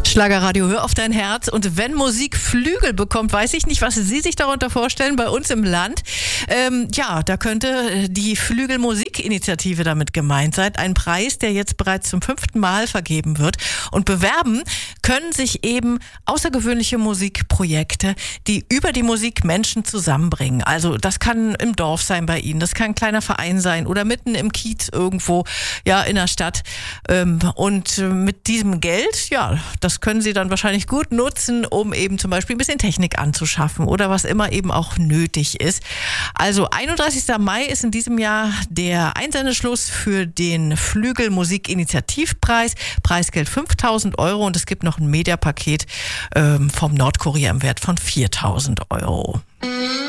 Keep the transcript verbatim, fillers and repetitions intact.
Schlagerradio, hör auf dein Herz. Und wenn Musik Flügel bekommt, weiß ich nicht, was Sie sich darunter vorstellen bei uns im Land. Ähm, ja, da könnte die Flügelmusikinitiative damit gemeint sein. Ein Preis, der jetzt bereits zum fünften Mal vergeben wird. Und bewerben können sich eben außergewöhnliche Musikprojekte, die über die Musik Menschen zusammenbringen. Also das kann im Dorf sein bei Ihnen, das kann ein kleiner Verein sein oder mitten im Kiez irgendwo, ja, in der Stadt. Ähm, und mit diesem Geld, ja, das können Sie dann wahrscheinlich gut nutzen, um eben zum Beispiel ein bisschen Technik anzuschaffen oder was immer eben auch nötig ist. Also einunddreißigster Mai ist in diesem Jahr der Einsendeschluss für den Flügelmusikinitiativpreis. Preisgeld fünftausend Euro und es gibt noch ein Mediapaket ähm, vom Nordkurier im Wert von viertausend Euro.